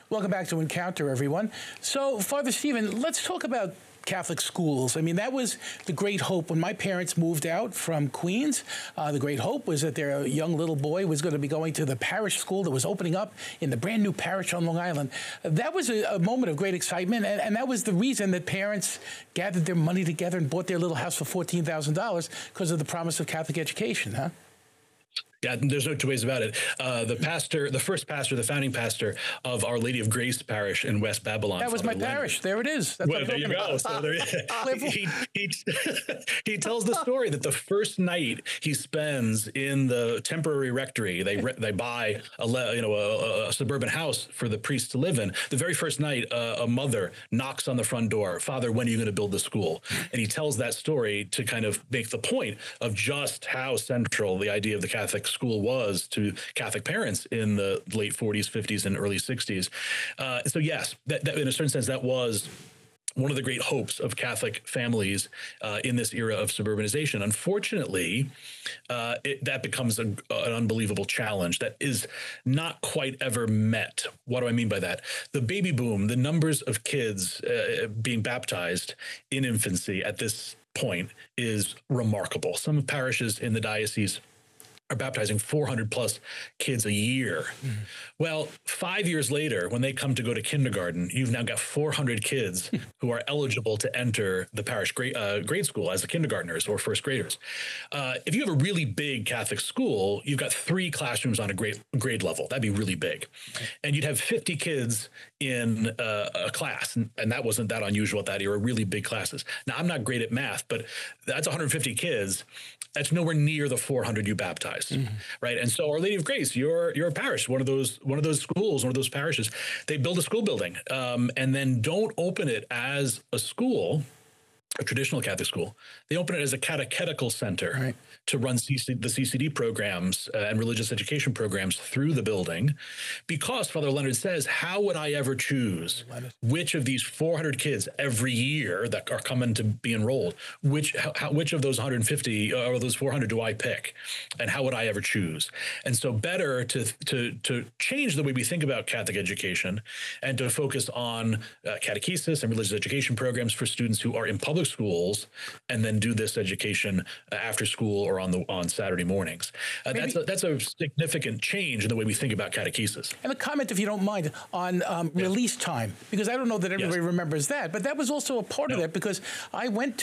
Welcome back to Encounter, everyone. So, Father Stephen, let's talk about Catholic schools. I mean, that was the great hope when my parents moved out from Queens. The great hope was that their young little boy was going to be going to the parish school that was opening up in the brand new parish on Long Island. That was a moment of great excitement, and that was the reason that parents gathered their money together and bought their little house for $14,000 because of the promise of Catholic education, huh? Yeah, there's no two ways about it. The first pastor, the founding pastor of Our Lady of Grace Parish in West Babylon. That was my parish. There it is. That's well, there you go. So he tells the story that the first night he spends in the temporary rectory, they buy a suburban house for the priest to live in. The very first night, a mother knocks on the front door. Father, when are you going to build the school? And he tells that story to kind of make the point of just how central the idea of the Catholic school was to Catholic parents in the late 40s, 50s, and early 60s. So yes, that in a certain sense, that was one of the great hopes of Catholic families in this era of suburbanization. Unfortunately, that becomes an unbelievable challenge that is not quite ever met. What do I mean by that? The baby boom, the numbers of kids being baptized in infancy at this point is remarkable. Some parishes in the diocese are baptizing 400 plus kids a year. Mm-hmm. Well, 5 years later, when they come to go to kindergarten, you've now got 400 kids who are eligible to enter the parish grade school as the kindergartners or first graders. If you have a really big Catholic school, you've got 3 classrooms on a grade level. That'd be really big. Okay. And you'd have 50 kids in a class. And that wasn't that unusual at that era, really big classes. Now, I'm not great at math, but that's 150 kids. That's nowhere near the 400 you baptized, right? And so Our Lady of Grace, you're a parish, one of those schools, one of those parishes. They build a school building and then don't open it as a school, a traditional Catholic school. They open it as a catechetical center to run the CCD programs and religious education programs through the building, because Father Leonard says, how would I ever choose which of these 400 kids every year that are coming to be enrolled, which of those 150 or those 400 do I pick, and how would I ever choose? And so better to change the way we think about Catholic education and to focus on catechesis and religious education programs for students who are in public schools, and then do this education after school or on Saturday mornings. That's a significant change in the way we think about catechesis. And a comment, if you don't mind, on release time, because I don't know that everybody remembers that, but that was also a part of that, because I went